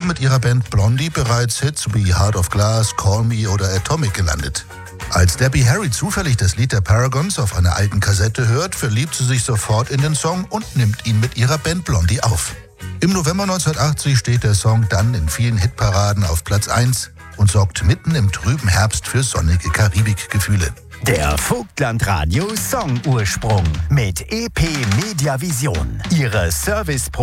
mit ihrer Band Blondie bereits Hits wie Heart of Glass, Call Me oder Atomic gelandet. Als Debbie Harry zufällig das Lied der Paragons auf einer alten Kassette hört, verliebt sie sich sofort in den Song und nimmt ihn mit ihrer Band Blondie auf. Im November 1980 steht der Song dann in vielen Hitparaden auf Platz 1 und sorgt mitten im trüben Herbst für sonnige Karibikgefühle. Der Vogtland Radio Song Ursprung mit EP Mediavision. Ihre Service